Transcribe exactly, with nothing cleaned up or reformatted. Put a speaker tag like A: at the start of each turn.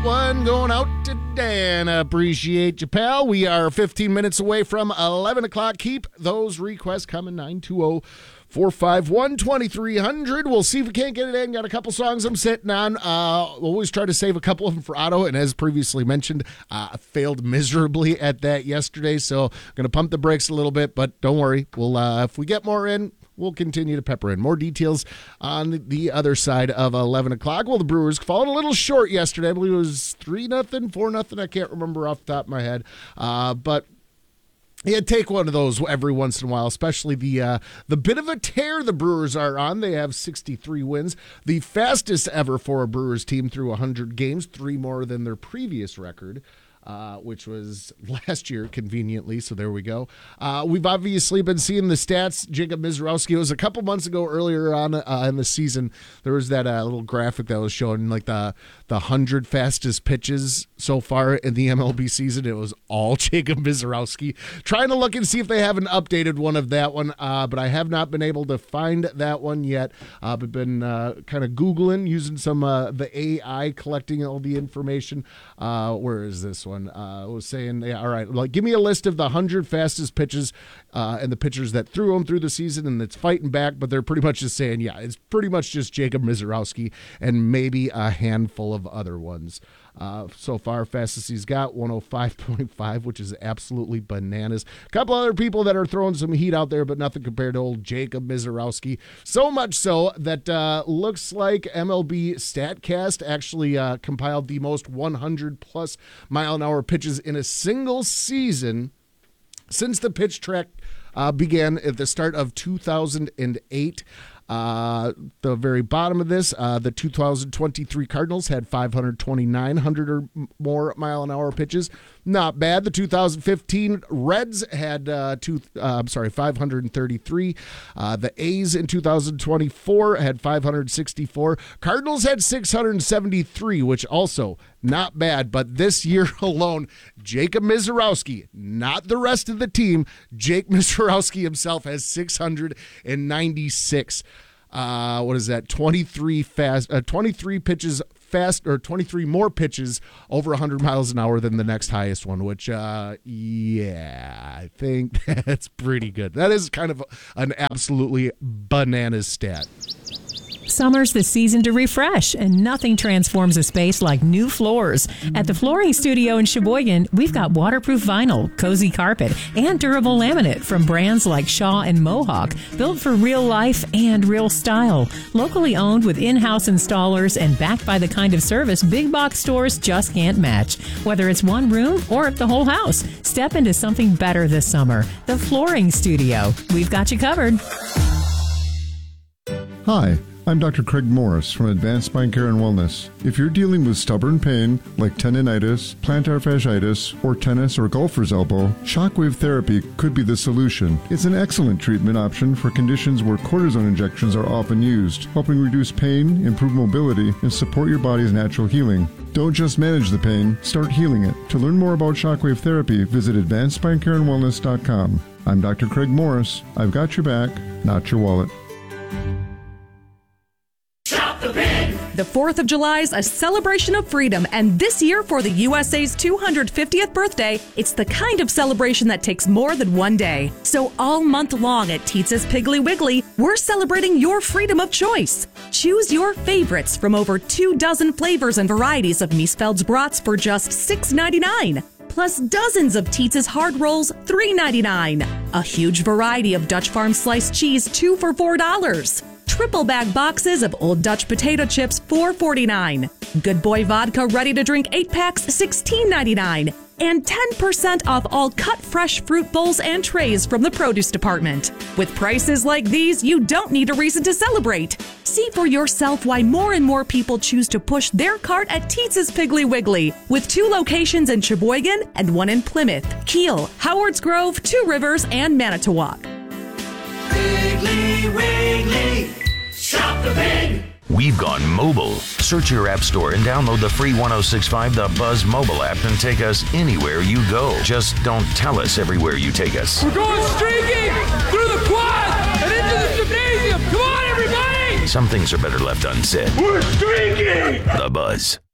A: That one going out to Dan. Appreciate you, pal. We are fifteen minutes away from eleven o'clock. Keep those requests coming. nine two zero, four five one, two three zero zero. We'll see if we can't get it in. Got a couple songs I'm sitting on. Uh, always try to save a couple of them for Otto, and as previously mentioned, uh, I failed miserably at that yesterday, so I'm going to pump the brakes a little bit, but don't worry. We'll uh, if we get more in, we'll continue to pepper in. More details on the other side of eleven o'clock. Well, the Brewers fallen a little short yesterday. I believe it was three nothing, four nothing. I can't remember off the top of my head. Uh, but yeah, take one of those every once in a while, especially the uh, the bit of a tear the Brewers are on. They have sixty-three wins, the fastest ever for a Brewers team through one hundred games, three more than their previous record. Uh, which was last year, conveniently, so there we go. Uh, we've obviously been seeing the stats. Jacob Misiorowski, it was a couple months ago earlier on uh, in the season, there was that uh, little graphic that was showing like the the one hundred fastest pitches so far in the M L B season. It was all Jacob Misiorowski. Trying to look and see if they have an updated one of that one, uh, but I have not been able to find that one yet. Uh, I've been uh, kind of Googling, using some uh, the A I, collecting all the information. Uh, where is this one? Uh, was saying, yeah, all right, like give me a list of the one hundred fastest pitches uh, and the pitchers that threw them through the season, and it's fighting back, but they're pretty much just saying, yeah, it's pretty much just Jacob Misiorowski and maybe a handful of other ones. Uh, so far, fastest he's got, one oh five point five, which is absolutely bananas. A couple other people that are throwing some heat out there, but nothing compared to old Jacob Misiorowski. So much so that uh, looks like M L B StatCast actually uh, compiled the most one hundred plus mile an hour pitches in a single season since the pitch track uh, began at the start of two thousand eight. Uh, the very bottom of this, uh, the two thousand twenty-three Cardinals had five hundred twenty-nine hundred or more mile an hour pitches. Not bad. The two thousand fifteen Reds had uh, two. Uh, I'm sorry, five hundred thirty-three. Uh, the A's in two thousand twenty-four had five hundred sixty-four. Cardinals had six hundred seventy-three, which also not bad. But this year alone, Jacob Misiorowski, not the rest of the team, Jake Misiorowski himself has six hundred ninety-six. Uh, what is that? twenty-three fast, uh, twenty-three pitches fast, or twenty-three more pitches over one hundred miles an hour than the next highest one. Which, uh, yeah, I think that's pretty good. That is kind of an absolutely bananas stat.
B: Summer's the season to refresh, and nothing transforms a space like new floors. At the Flooring Studio in Sheboygan, we've got waterproof vinyl, cozy carpet, and durable laminate from brands like Shaw and Mohawk, built for real life and real style. Locally owned with in-house installers and backed by the kind of service big box stores just can't match. Whether it's one room or the whole house, step into something better this summer. The Flooring Studio. We've got you covered.
C: Hi. I'm Doctor Craig Morris from Advanced Spine Care and Wellness. If you're dealing with stubborn pain like tendinitis, plantar fasciitis, or tennis or golfer's elbow, shockwave therapy could be the solution. It's an excellent treatment option for conditions where cortisone injections are often used, helping reduce pain, improve mobility, and support your body's natural healing. Don't just manage the pain, start healing it. To learn more about shockwave therapy, visit advanced spine care and wellness dot com. I'm Doctor Craig Morris. I've got your back, not your wallet.
D: The fourth of July is a celebration of freedom, and this year for the U S A's two hundred fiftieth birthday, it's the kind of celebration that takes more than one day. So all month long at Teetza's Piggly Wiggly, we're celebrating your freedom of choice. Choose your favorites from over two dozen flavors and varieties of Miesfeld's brats for just six ninety-nine. Plus dozens of Teetza's hard rolls, three ninety-nine. A huge variety of Dutch Farm sliced cheese, two for four dollars. Triple bag boxes of Old Dutch potato chips, four forty-nine. Good Boy vodka ready to drink eight packs, sixteen ninety-nine. And ten percent off all cut fresh fruit bowls and trays from the produce department. With prices like these, you don't need a reason to celebrate. See for yourself why more and more people choose to push their cart at Teetza's Piggly Wiggly, with two locations in Sheboygan and one in Plymouth, Kiel, Howards Grove, Two Rivers, and Manitowoc.
E: Piggly Wiggly, shop the pig.
F: We've gone mobile. Search your app store and download the free one oh six point five The Buzz mobile app and take us anywhere you go. Just don't tell us everywhere you take us.
G: We're going streaking through the quad and into the gymnasium. Come on, everybody!
F: Some things are better left unsaid.
E: We're streaking!
F: The Buzz.